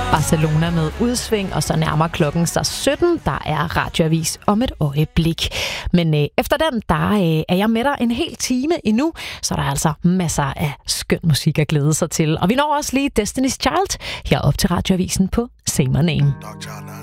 Barcelona med udsving, og så nærmer klokken sig 17. Der er radioavis om et øjeblik. Men efter den, der er jeg med dig en hel time endnu, så der er altså masser af skøn musik at glæde sig til. Og vi når også lige Destiny's Child herop til radioavisen på Say My Name.